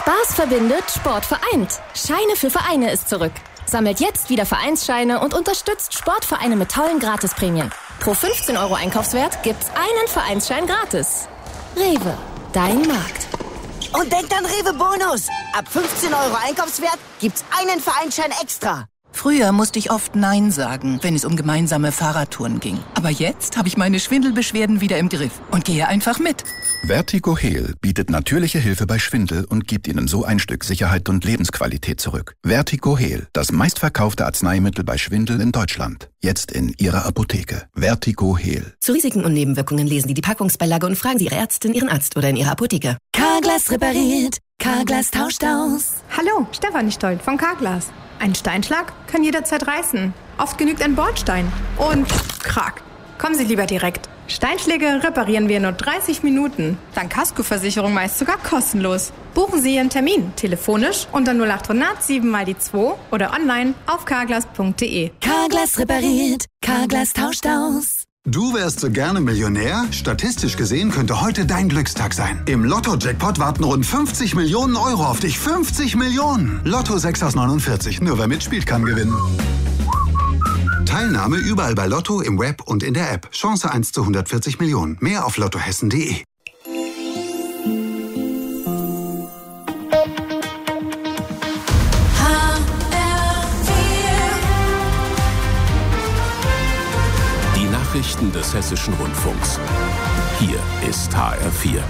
Spaß verbindet, Sport vereint. Scheine für Vereine ist zurück. Sammelt jetzt wieder Vereinsscheine und unterstützt Sportvereine mit tollen Gratisprämien. Pro 15 € Einkaufswert gibt's einen Vereinsschein gratis. Rewe, dein Markt. Und denkt an Rewe Bonus. Ab 15 € Einkaufswert gibt's einen Vereinsschein extra. Früher musste ich oft Nein sagen, wenn es um gemeinsame Fahrradtouren ging. Aber jetzt habe ich meine Schwindelbeschwerden wieder im Griff und gehe einfach mit. Vertigo Heal bietet natürliche Hilfe bei Schwindel und gibt Ihnen so ein Stück Sicherheit und Lebensqualität zurück. Vertigo Heal, das meistverkaufte Arzneimittel bei Schwindel in Deutschland. Jetzt in Ihrer Apotheke. Vertigo Heal. Zu Risiken und Nebenwirkungen lesen Sie die Packungsbeilage und fragen Sie Ihre Ärztin, Ihren Arzt oder in Ihrer Apotheke. Carglass repariert. Carglass tauscht aus. Hallo, Stefanie Stoll von Carglass. Ein Steinschlag kann jederzeit reißen. Oft genügt ein Bordstein. Und krack. Kommen Sie lieber direkt. Steinschläge reparieren wir in nur 30 Minuten. Dank Kaskoversicherung meist sogar kostenlos. Buchen Sie Ihren Termin telefonisch unter 0800 7x2 oder online auf carglass.de. Carglass repariert. Carglass tauscht aus. Du wärst so gerne Millionär? Statistisch gesehen könnte heute dein Glückstag sein. Im Lotto-Jackpot warten rund 50 Millionen € auf dich. 50 Millionen! Lotto 6 aus 49. Nur wer mitspielt, kann gewinnen. Teilnahme überall bei Lotto, im Web und in der App. Chance 1 zu 140 Millionen. Mehr auf lottohessen.de. Nachrichten des Hessischen Rundfunks. Hier ist HR4.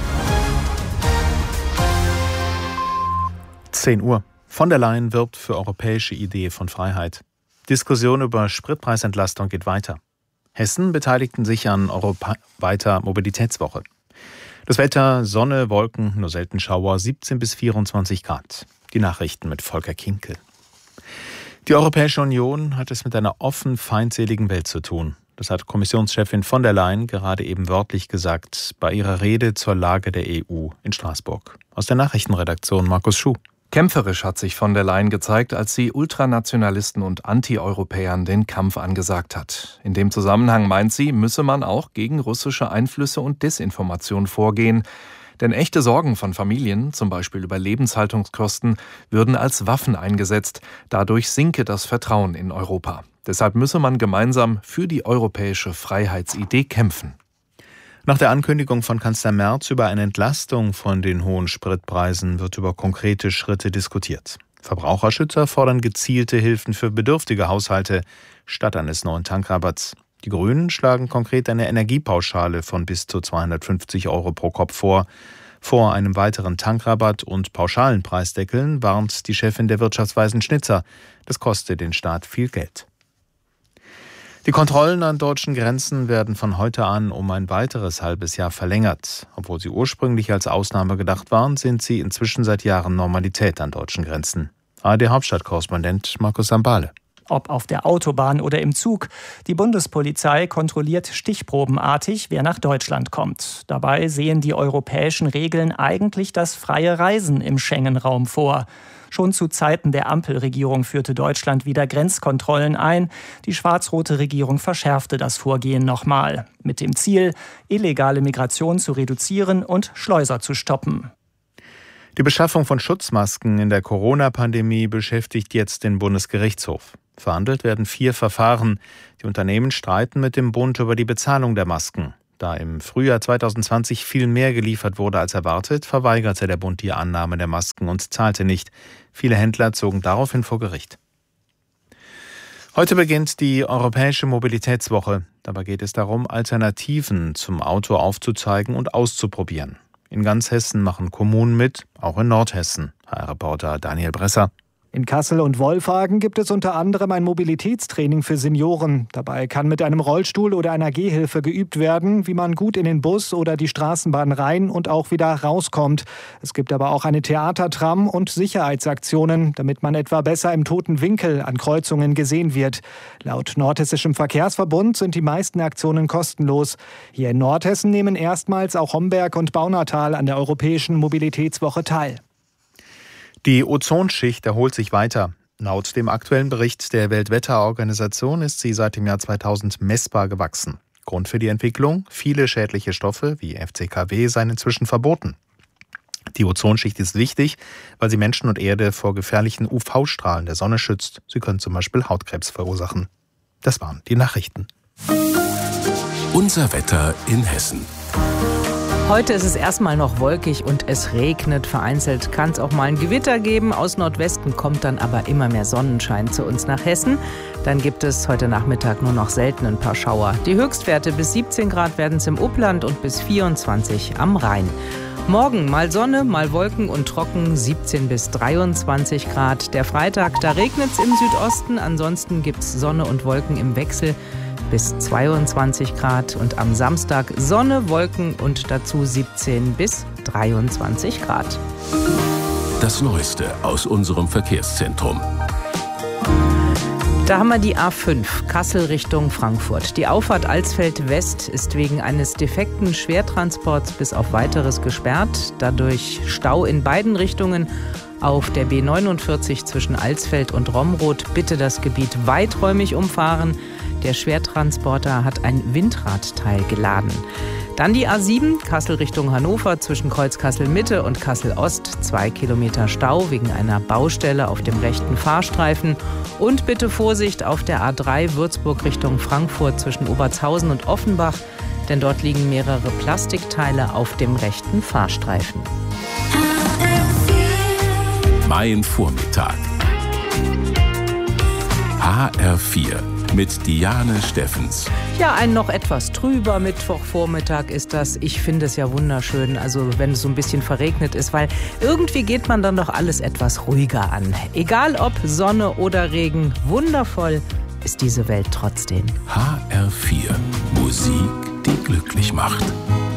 10 Uhr. Von der Leyen wirbt für europäische Idee von Freiheit. Diskussion über Spritpreisentlastung geht weiter. Hessen beteiligten sich an europaweiter Mobilitätswoche. Das Wetter: Sonne, Wolken, nur selten Schauer, 17 bis 24 Grad. Die Nachrichten mit Volker Kinkel. Die Europäische Union hat es mit einer offen feindseligen Welt zu tun. Das hat Kommissionschefin von der Leyen gerade eben wörtlich gesagt bei ihrer Rede zur Lage der EU in Straßburg. Aus der Nachrichtenredaktion Markus Schuh. Kämpferisch hat sich von der Leyen gezeigt, als sie Ultranationalisten und Anti-Europäern den Kampf angesagt hat. In dem Zusammenhang meint sie, müsse man auch gegen russische Einflüsse und Desinformation vorgehen. Denn echte Sorgen von Familien, zum Beispiel über Lebenshaltungskosten, würden als Waffen eingesetzt. Dadurch sinke das Vertrauen in Europa. Deshalb müsse man gemeinsam für die europäische Freiheitsidee kämpfen. Nach der Ankündigung von Kanzler Merz über eine Entlastung von den hohen Spritpreisen wird über konkrete Schritte diskutiert. Verbraucherschützer fordern gezielte Hilfen für bedürftige Haushalte statt eines neuen Tankrabatts. Die Grünen schlagen konkret eine Energiepauschale von bis zu 250 € pro Kopf vor. Vor einem weiteren Tankrabatt und pauschalen Preisdeckeln warnt die Chefin der Wirtschaftsweisen Schnitzer. Das kostet den Staat viel Geld. Die Kontrollen an deutschen Grenzen werden von heute an um ein weiteres halbes Jahr verlängert. Obwohl sie ursprünglich als Ausnahme gedacht waren, sind sie inzwischen seit Jahren Normalität an deutschen Grenzen. ARD-Hauptstadtkorrespondent Markus Sambale. Ob auf der Autobahn oder im Zug. Die Bundespolizei kontrolliert stichprobenartig, wer nach Deutschland kommt. Dabei sehen die europäischen Regeln eigentlich das freie Reisen im Schengen-Raum vor. Schon zu Zeiten der Ampelregierung führte Deutschland wieder Grenzkontrollen ein. Die schwarz-rote Regierung verschärfte das Vorgehen nochmal. Mit dem Ziel, illegale Migration zu reduzieren und Schleuser zu stoppen. Die Beschaffung von Schutzmasken in der Corona-Pandemie beschäftigt jetzt den Bundesgerichtshof. Verhandelt werden 4 Verfahren. Die Unternehmen streiten mit dem Bund über die Bezahlung der Masken. Da im Frühjahr 2020 viel mehr geliefert wurde als erwartet, verweigerte der Bund die Annahme der Masken und zahlte nicht. Viele Händler zogen daraufhin vor Gericht. Heute beginnt die Europäische Mobilitätswoche. Dabei geht es darum, Alternativen zum Auto aufzuzeigen und auszuprobieren. In ganz Hessen machen Kommunen mit, auch in Nordhessen. HR-Reporter Daniel Bresser. In Kassel und Wolfhagen gibt es unter anderem ein Mobilitätstraining für Senioren. Dabei kann mit einem Rollstuhl oder einer Gehhilfe geübt werden, wie man gut in den Bus oder die Straßenbahn rein und auch wieder rauskommt. Es gibt aber auch eine Theatertram und Sicherheitsaktionen, damit man etwa besser im toten Winkel an Kreuzungen gesehen wird. Laut Nordhessischem Verkehrsverbund sind die meisten Aktionen kostenlos. Hier in Nordhessen nehmen erstmals auch Homberg und Baunatal an der Europäischen Mobilitätswoche teil. Die Ozonschicht erholt sich weiter. Laut dem aktuellen Bericht der Weltwetterorganisation ist sie seit dem Jahr 2000 messbar gewachsen. Grund für die Entwicklung: viele schädliche Stoffe wie FCKW seien inzwischen verboten. Die Ozonschicht ist wichtig, weil sie Menschen und Erde vor gefährlichen UV-Strahlen der Sonne schützt. Sie können zum Beispiel Hautkrebs verursachen. Das waren die Nachrichten. Unser Wetter in Hessen. Heute ist es erstmal noch wolkig und es regnet. Vereinzelt kann es auch mal ein Gewitter geben. Aus Nordwesten kommt dann aber immer mehr Sonnenschein zu uns nach Hessen. Dann gibt es heute Nachmittag nur noch selten ein paar Schauer. Die Höchstwerte bis 17 Grad werden es im Upland und bis 24 am Rhein. Morgen mal Sonne, mal Wolken und trocken, 17 bis 23 Grad. Der Freitag, da regnet es im Südosten. Ansonsten gibt es Sonne und Wolken im Wechsel bis 22 Grad. Und am Samstag Sonne, Wolken und dazu 17 bis 23 Grad. Das Neueste aus unserem Verkehrszentrum. Da haben wir die A5, Kassel Richtung Frankfurt. Die Auffahrt Alsfeld West ist wegen eines defekten Schwertransports bis auf Weiteres gesperrt. Dadurch Stau in beiden Richtungen. Auf der B49 zwischen Alsfeld und Romroth bitte das Gebiet weiträumig umfahren. Der Schwertransporter hat ein Windradteil geladen. Dann die A7, Kassel Richtung Hannover zwischen Kreuz-Kassel-Mitte und Kassel-Ost. 2 Kilometer Stau wegen einer Baustelle auf dem rechten Fahrstreifen. Und bitte Vorsicht auf der A3 Würzburg Richtung Frankfurt zwischen Obertshausen und Offenbach, denn dort liegen mehrere Plastikteile auf dem rechten Fahrstreifen. Mein Vormittag. HR4 mit Diane Steffens. Ja, ein noch etwas trüber Mittwochvormittag ist das. Ich finde es ja wunderschön, also wenn es so ein bisschen verregnet ist, weil irgendwie geht man dann doch alles etwas ruhiger an. Egal ob Sonne oder Regen, wundervoll ist diese Welt trotzdem. HR4, Musik, die glücklich macht.